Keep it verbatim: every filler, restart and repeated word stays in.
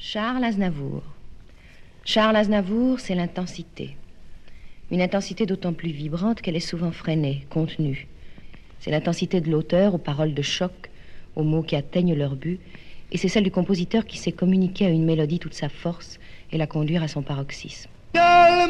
Charles Aznavour. Charles Aznavour, c'est l'intensité. Une intensité d'autant plus vibrante qu'elle est souvent freinée, contenue. C'est l'intensité de l'auteur aux paroles de choc, aux mots qui atteignent leur but, et c'est celle du compositeur qui sait communiquer à une mélodie toute sa force et la conduire à son paroxysme.